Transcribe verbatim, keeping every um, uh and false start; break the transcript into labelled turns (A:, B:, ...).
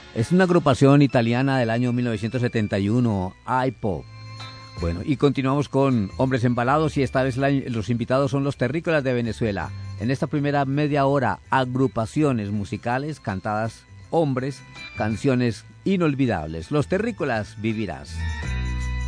A: Es una agrupación italiana del año mil novecientos setenta y uno, iPop. Bueno, y continuamos con Hombres Embalados y esta vez la, los invitados son los Terrícolas de Venezuela. En esta primera media hora, agrupaciones musicales cantadas hombres, canciones inolvidables. Los Terrícolas, Vivirás.